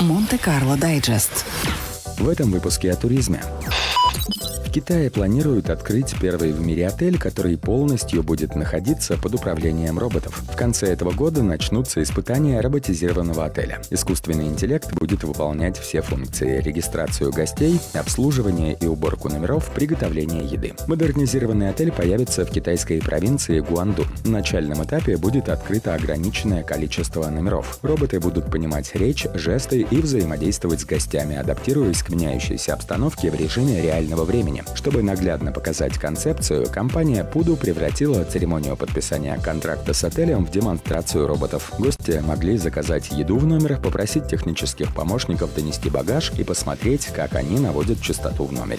Монте-Карло Дайджест. В этом выпуске о туризме. В Китае планируют открыть первый в мире отель, который полностью будет находиться под управлением роботов. В конце этого года начнутся испытания роботизированного отеля. Искусственный интеллект будет выполнять все функции: регистрацию гостей, обслуживание и уборку номеров, приготовление еды. Модернизированный отель появится в китайской провинции Гуандун. На начальном этапе будет открыто ограниченное количество номеров. Роботы будут понимать речь, жесты и взаимодействовать с гостями, адаптируясь к меняющейся обстановке в режиме реального времени. Чтобы наглядно показать концепцию, компания Pudu превратила церемонию подписания контракта с отелем в демонстрацию роботов. Гости могли заказать еду в номер, попросить технических помощников донести багаж и посмотреть, как они наводят чистоту в номере.